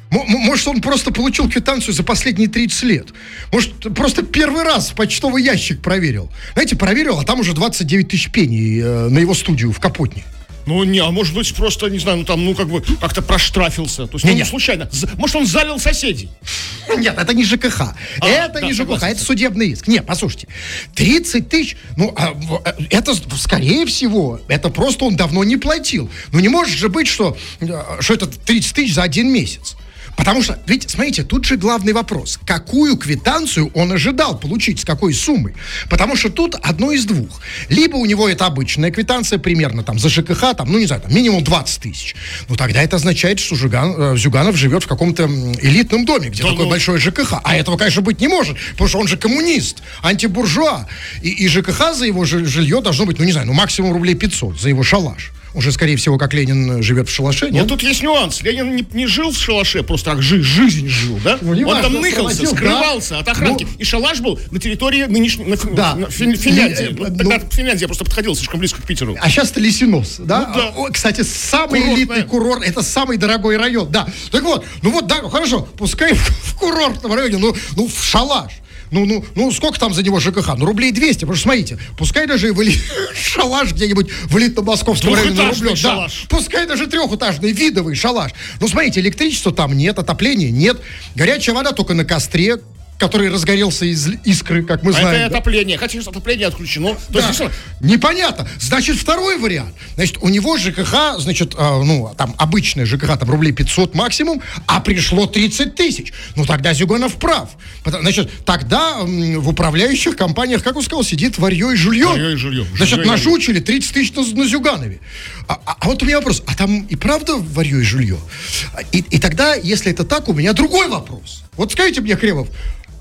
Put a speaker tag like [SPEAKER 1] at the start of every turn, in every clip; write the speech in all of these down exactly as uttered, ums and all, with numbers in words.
[SPEAKER 1] Может, он просто получил квитанцию за последние тридцать лет. Может, просто первый раз почтовый ящик проверил. Знаете, проверил, а там уже двадцать девять тысяч пений э, на его студию в Капотне.
[SPEAKER 2] Ну, не, а может быть, просто, не знаю, ну, там, ну, как бы, как-то проштрафился. То есть,
[SPEAKER 1] не,
[SPEAKER 2] ну,
[SPEAKER 1] не.
[SPEAKER 2] случайно. Может, он залил соседей?
[SPEAKER 1] Нет, это не ЖКХ. А, это да, не ЖКХ, согласен. Это судебный иск. Нет, послушайте, тридцать тысяч, ну, это, скорее всего, это просто он давно не платил. Ну, не может же быть, что, что это тридцать тысяч за один месяц. Потому что, видите, смотрите, тут же главный вопрос. Какую квитанцию он ожидал получить, с какой суммой? Потому что тут одно из двух. Либо у него это обычная квитанция, примерно там за ЖКХ, там, ну не знаю, там, минимум двадцать тысяч. Ну тогда это означает, что Жиган, Зюганов живет в каком-то элитном доме, где да, такое ну... большое ЖКХ. А этого, конечно, быть не может, потому что он же коммунист, антибуржуа. И, и ЖКХ за его жилье должно быть, ну не знаю, ну максимум рублей пятьсот за его шалаш. Уже, скорее всего, как Ленин живет в шалаше, нет?
[SPEAKER 2] Но тут есть нюанс. Ленин не, не жил в шалаше, просто так жи- жизнь жил, да? Ну, он важно, там ныкался, скрывался да? от охранки. Ну, и шалаш был на территории нынешней на, да. на Фин, Финляндии. Ну, тогда ну, Финляндия просто подходила слишком близко к Питеру.
[SPEAKER 1] А сейчас-то Лисинос, да? Ну, да. О, кстати, самый курортная. элитный курорт, это самый дорогой район, да. Так вот, ну вот, да, хорошо, пускай в, в курортном районе, ну, ну в шалаш. Ну, ну, ну, сколько там за него ЖКХ? Ну, рублей двести, потому что, смотрите, пускай даже в эли... шалаш где-нибудь в элитно-московском районе на рублев, да, пускай даже трехэтажный видовый шалаш. Ну, смотрите, электричества там нет, отопления нет, горячая вода только на костре, который разгорелся из искры, как мы
[SPEAKER 2] а
[SPEAKER 1] знаем.
[SPEAKER 2] Это да? отопление. Хотя отопление отключено. То
[SPEAKER 1] да.
[SPEAKER 2] есть,
[SPEAKER 1] непонятно. Значит, второй вариант. Значит, у него ЖКХ, значит, э, ну, там, обычное ЖКХ, там, рублей пятьсот максимум, а пришло тридцать тысяч. Ну, тогда Зюганов прав. Значит, тогда м, в управляющих компаниях, как он сказал, сидит варьё и жульё.
[SPEAKER 2] Варьё и жульё.
[SPEAKER 1] Значит,
[SPEAKER 2] жульё
[SPEAKER 1] нашучили тридцать тысяч на, на Зюганове. А, а, а вот у меня вопрос. А там и правда варьё и жульё? И, и тогда, если это так, у меня другой вопрос. Вот скажите мне, Кремов,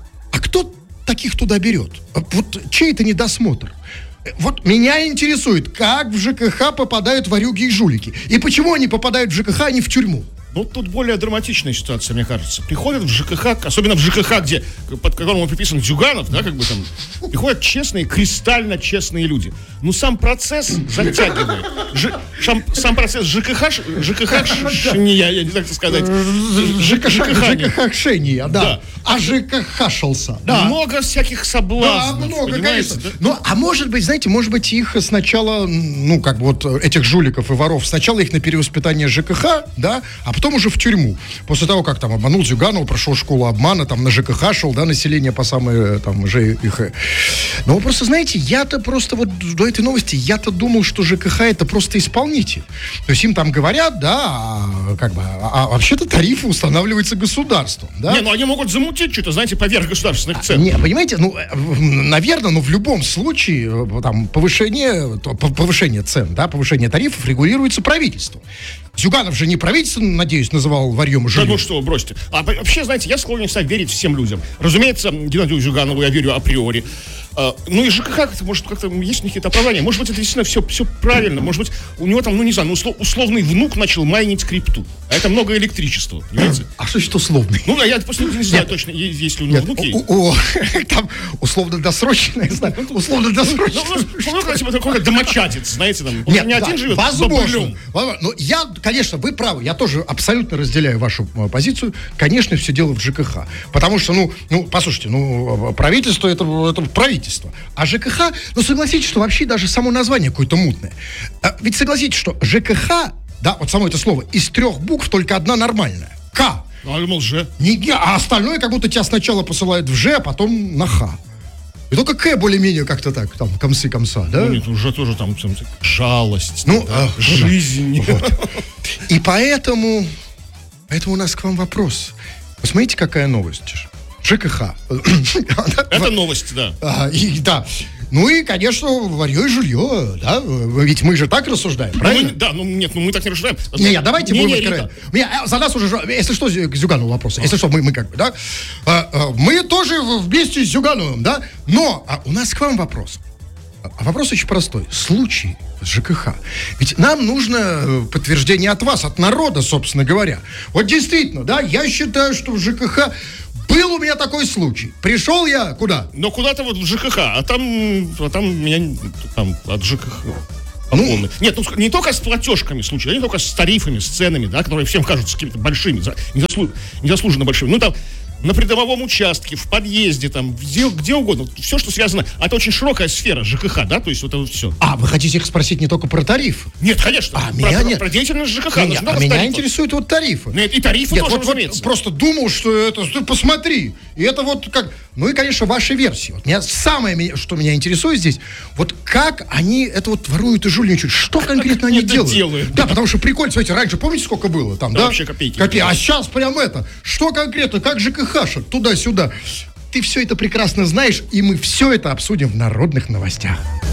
[SPEAKER 1] а кто таких туда берет? Вот чей это недосмотр? Вот меня интересует, как в ЖКХ попадают ворюги и жулики. И почему они попадают в ЖКХ, а не в тюрьму?
[SPEAKER 2] Ну, тут более драматичная ситуация, мне кажется. Приходят в ЖКХ, особенно в ЖКХ, где, под которому приписан Зюганов, да, как бы там, приходят честные, кристально честные люди. Ну, сам процесс затягивает. Ж, сам, сам процесс ЖКХ, ЖКХ, я, я не знаю, как сказать.
[SPEAKER 1] ЖКХ-шения, да. А ЖКХ-шался.
[SPEAKER 2] Много всяких соблазнов.
[SPEAKER 1] Да, много, конечно. Ну, а может быть, знаете, может быть, их сначала, ну, как бы вот этих жуликов и воров, сначала их на перевоспитание ЖКХ, да, а потом уже в тюрьму. После того, как там обманул Зюганова, прошел школу обмана, там на ЖКХ шел, да, население по самой, там, ЖКХ. Но вы просто, знаете, я-то просто вот до этой новости, я-то думал, что ЖКХ это просто исполнитель. То есть им там говорят, да, а, как бы, а, а вообще-то тарифы устанавливаются государством, да.
[SPEAKER 2] Не, ну они могут замутить что-то, знаете, поверх государственных цен.
[SPEAKER 1] Не, понимаете, ну, наверное, но в любом случае, там, повышение, повышение цен, да, повышение тарифов регулируется правительством. Зюганов же не правительство, надеюсь, называл варьем и жильем.
[SPEAKER 2] Да ну что, бросьте. А вообще, знаете, я склонен всегда верить всем людям. Разумеется, Геннадию Зюганову я верю априори. А, ну и ЖКХ, как-то, может, как-то есть у них какие-то оправдания. Может быть, это действительно все, все правильно. Может быть, у него там, ну не знаю, ну, услов, условный внук начал майнить крипту. А это много электричества, понимаете?
[SPEAKER 1] А что значит условный?
[SPEAKER 2] Ну, я просто не знаю нет, точно, есть ли у него нет, внуки.
[SPEAKER 1] О, о, там условно-досрочно, я знаю, условно-досрочно.
[SPEAKER 2] Ну, типа такой домочадец, знаете, там.
[SPEAKER 1] Нет,
[SPEAKER 2] не один живет,
[SPEAKER 1] возможно. Ну, я, конечно, вы правы, я тоже абсолютно разделяю вашу позицию. Конечно, все дело в ЖКХ. Потому что, ну, ну послушайте, ну, правительство это, это правительство. А ЖКХ, ну, согласитесь, что вообще даже само название какое-то мутное. А, ведь согласитесь, что ЖКХ, да, вот само это слово, из трех букв только одна нормальная. К.
[SPEAKER 2] Ну, а думал, Ж.
[SPEAKER 1] Не, а остальное как будто тебя сначала посылают в Ж, а потом на Х. И только К более-менее как-то так, там, комсы-комса, да?
[SPEAKER 2] Ну, нет, уже тоже там, там жалость,
[SPEAKER 1] ну,
[SPEAKER 2] да,
[SPEAKER 1] а,
[SPEAKER 2] жизнь.
[SPEAKER 1] Вот. И поэтому, поэтому у нас к вам вопрос. Посмотрите, какая новость. ЖКХ.
[SPEAKER 2] Это новость, да.
[SPEAKER 1] А, и, да. Ну и, конечно, варьё и жульё, да? Ведь мы же так рассуждаем, правильно?
[SPEAKER 2] Ну, мы, да, ну нет, ну мы так не рассуждаем.
[SPEAKER 1] Не, не, давайте
[SPEAKER 2] не,
[SPEAKER 1] будем
[SPEAKER 2] не,
[SPEAKER 1] откровенны. За нас уже, если что, к Зюганову вопрос. Если что, мы, мы как бы, да? А, а, мы тоже вместе с Зюгановым, да? Но а у нас к вам вопрос. А вопрос очень простой. Случай с ЖКХ. Ведь нам нужно подтверждение от вас, от народа, собственно говоря. Вот действительно, да, я считаю, что в ЖКХ был у меня такой случай. Пришел я куда?
[SPEAKER 2] Ну, куда-то вот в ЖКХ, а там, а там меня там от ЖКХ. Ну, нет, ну, не только с платежками случаи, не только с тарифами, с ценами, да, которые всем кажутся какими-то большими, незаслу... незаслуженно большими. Ну, там, на придомовом участке, в подъезде, там, где, где угодно. Все, что связано. А это очень широкая сфера ЖКХ, да, то есть вот это вот все.
[SPEAKER 1] А, вы хотите их спросить не только про тариф?
[SPEAKER 2] Нет, конечно.
[SPEAKER 1] А,
[SPEAKER 2] про,
[SPEAKER 1] меня
[SPEAKER 2] про,
[SPEAKER 1] нет.
[SPEAKER 2] про деятельность ЖКХ.
[SPEAKER 1] Меня, а меня интересуют вот тарифы.
[SPEAKER 2] Нет, и тарифы
[SPEAKER 1] нет,
[SPEAKER 2] тоже,
[SPEAKER 1] вот,
[SPEAKER 2] разумеется.
[SPEAKER 1] Вот просто думал, что это, ты посмотри. И это вот как... Ну и, конечно, ваши версии. Вот меня, самое, что меня интересует здесь, вот как они это вот воруют и жульничают. Что конкретно они делают?
[SPEAKER 2] делают?
[SPEAKER 1] Да, потому что прикольно, смотрите, раньше помните, сколько было там,
[SPEAKER 2] да?
[SPEAKER 1] Да,
[SPEAKER 2] вообще копейки.
[SPEAKER 1] Копе... А сейчас прям это. Что конкретно? Как ЖКХ-шек? Туда-сюда. Ты все это прекрасно знаешь, и мы все это обсудим в народных новостях.